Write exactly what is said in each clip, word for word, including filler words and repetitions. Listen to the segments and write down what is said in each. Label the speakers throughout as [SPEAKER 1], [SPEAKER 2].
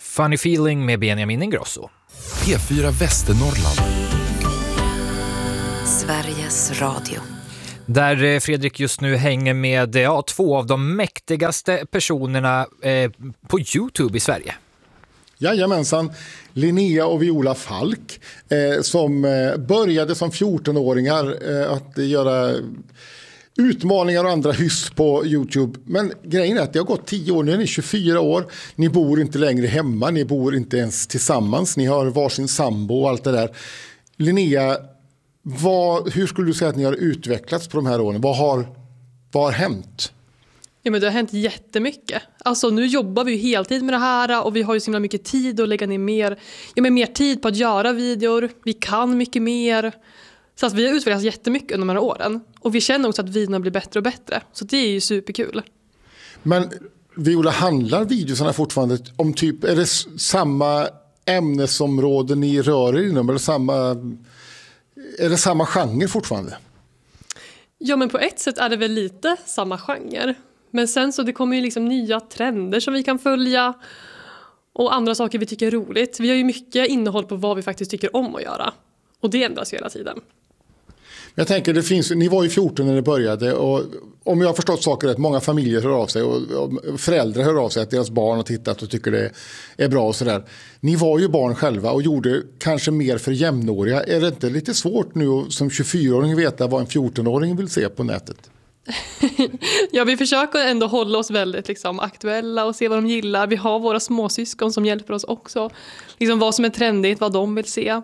[SPEAKER 1] Funny Feeling med Benjamin Ingrosso.
[SPEAKER 2] P fyra Västernorrland.
[SPEAKER 3] Sveriges Radio.
[SPEAKER 1] Där Fredrik just nu hänger med ja, två av de mäktigaste personerna eh, på YouTube i Sverige.
[SPEAKER 4] Jajamensan, Linnea och Viola Falk eh, som eh, började som fjortonåringar eh, att göra utmaningar och andra hyss på YouTube. Men grejen är att det har gått tio år, nu är ni tjugofyra år, ni bor inte längre hemma, ni bor inte ens tillsammans, ni har varsin sambo och allt det där. Linnea, vad, hur skulle du säga att ni har utvecklats på de här åren? Vad har, vad har hänt?
[SPEAKER 5] Ja, men det har hänt jättemycket. Alltså nu jobbar vi ju heltid med det här och vi har ju så himla mycket tid att lägga ner mer, ja, men mer tid på att göra videor. Vi kan mycket mer. Så att vi har utvecklats jättemycket under de här åren. Och vi känner också att videorna blir bättre och bättre. Så det är ju superkul.
[SPEAKER 4] Men Viola, handlar videorna fortfarande om typ, är det samma ämnesområde ni rör er inom? Eller samma, är det samma genre fortfarande?
[SPEAKER 5] Ja, men på ett sätt är det väl lite samma genre. Men sen så det kommer ju liksom nya trender som vi kan följa. Och andra saker vi tycker är roligt. Vi har ju mycket innehåll på vad vi faktiskt tycker om att göra. Och det ändras ju hela tiden.
[SPEAKER 4] Jag tänker, det finns, ni var ju fjorton när det började och om jag har förstått saker rätt, många familjer hör av sig och, och föräldrar hör av sig att deras barn har tittat och tycker det är bra och sådär. Ni var ju barn själva och gjorde kanske mer för jämnåriga. Är det inte lite svårt nu som tjugofyraåring veta vad en fjortonåring vill se på nätet?
[SPEAKER 5] Ja, vi försöker ändå hålla oss väldigt liksom, aktuella och se vad de gillar. Vi har våra småsyskon som hjälper oss också. Liksom, vad som är trendigt, vad de vill se.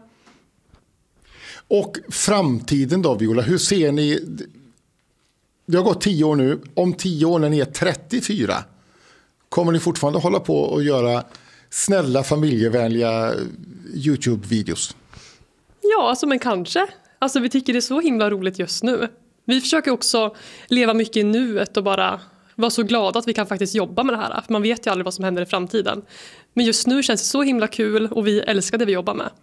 [SPEAKER 4] Och framtiden då, Viola, hur ser ni? Det har gått tio år nu. Om tio år när ni är trettiofyra, kommer ni fortfarande hålla på och göra snälla familjevänliga YouTube-videos?
[SPEAKER 5] Ja, alltså, men kanske. Alltså, vi tycker det är så himla roligt just nu. Vi försöker också leva mycket i nuet och bara vara så glada att vi kan faktiskt jobba med det här. För man vet ju aldrig vad som händer i framtiden. Men just nu känns det så himla kul och vi älskar det vi jobbar med.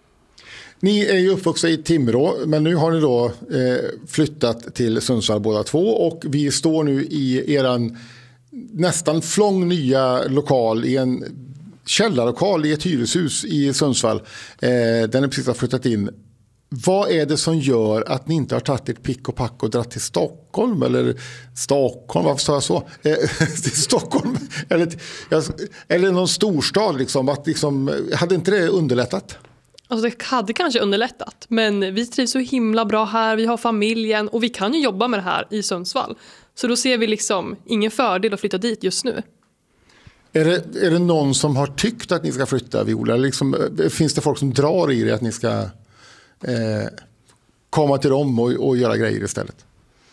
[SPEAKER 4] Ni är ju uppvuxna i Timrå, men nu har ni då eh, flyttat till Sundsvall båda två och vi står nu i eran nästan flång nya lokal i en källarlokal i ett hyreshus i Sundsvall eh, där ni precis har flyttat in. Vad är det som gör att ni inte har tagit ett pick och pack och dratt till Stockholm eller Stockholm, varför sa jag så? Eh, till Stockholm eller, eller någon storstad liksom, att liksom, hade inte det underlättat?
[SPEAKER 5] Alltså det hade kanske underlättat, men vi trivs så himla bra här, vi har familjen och vi kan ju jobba med det här i Sundsvall. Så då ser vi liksom ingen fördel att flytta dit just nu.
[SPEAKER 4] Är det, är det någon som har tyckt att ni ska flytta, Viola? Liksom, finns det folk som drar i det att ni ska eh, komma till dem och, och göra grejer istället?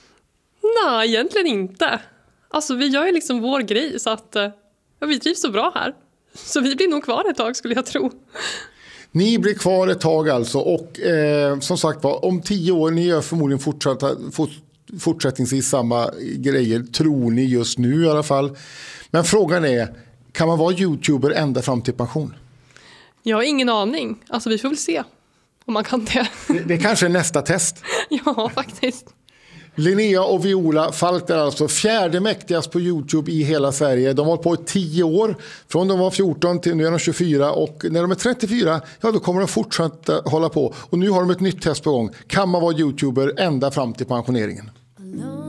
[SPEAKER 5] Nej, egentligen inte. Alltså vi gör ju liksom vår grej så att ja, vi trivs så bra här. Så vi blir nog kvar ett tag skulle jag tro.
[SPEAKER 4] Ni blir kvar ett tag alltså och eh, som sagt var, om tio år, ni gör förmodligen fortsatta, fort, fortsättningsvis samma grejer, tror ni just nu i alla fall. Men frågan är, kan man vara YouTuber ända fram till pension?
[SPEAKER 5] Jag har ingen aning, alltså vi får väl se om man kan det.
[SPEAKER 4] Det, det är kanske är nästa test.
[SPEAKER 5] Ja, faktiskt.
[SPEAKER 4] Linnea och Viola Falk är alltså fjärde mäktigast på YouTube i hela Sverige. De har hållit på i tio år. Från de var fjorton till nu är de tjugofyra. Och när de är trettiofyra, ja då kommer de fortsätta hålla på. Och nu har de ett nytt test på gång. Kan man vara YouTuber ända fram till pensioneringen?